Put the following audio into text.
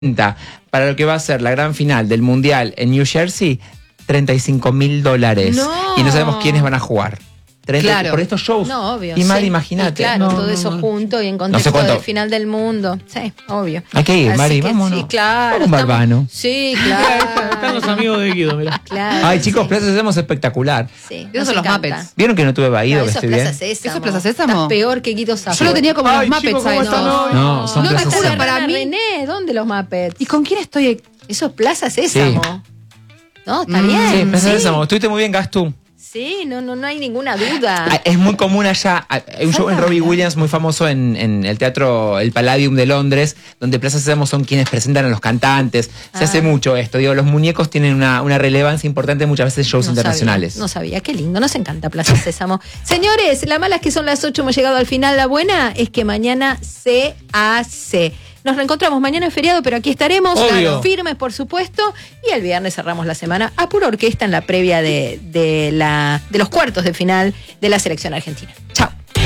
para lo que va a ser la gran final del Mundial en New Jersey, $35.000. No. Y no sabemos quiénes van a jugar. Claro. Por estos shows. No, obvio. Y mal, sí. imagínate. Y claro, todo eso junto y en contexto cuánto. de final del mundo. Sí, obvio. Hay que ir, Así Mari, que vámonos. Sí, claro. Vamos, Barbano. Sí, claro. Están los amigos de Guido, mirá. Claro, Ay, chicos, sí. Plaza Sésamo es espectacular. Sí, Esos son los Muppets. ¿Vieron que no tuve Bahía? No, que eso es estoy bien? Plaza Sésamo. ¿Eso es Plaza Sésamo? Estás peor que Guido Zafo. Yo lo tenía como Ay, los chicos, Muppets ¿cómo ahí. están hoy? No, son No, Plaza te juro, Sésamo. para mí. René, ¿dónde los Muppets? ¿Y con quién estoy? Eso es Plaza Sésamo. No, está bien. Sí, Plaza Sésamo. Estuviste muy bien, Gastú. Sí, no hay ninguna duda. Es muy común allá. Hay un show en Robbie Williams muy famoso en el teatro El Palladium de Londres, donde Plaza Sésamo son quienes presentan a los cantantes. Se hace mucho esto. Digo, los muñecos tienen una relevancia importante muchas veces en shows internacionales. No sabía, qué lindo, nos encanta Plaza Sésamo. Señores, la mala es que son las 8, hemos llegado al final. La buena es que mañana se hace. Nos reencontramos mañana en feriado, pero aquí estaremos, Obvio. firmes por supuesto, y el viernes cerramos la semana a pura orquesta en la previa de los cuartos de final de la selección argentina. Chao.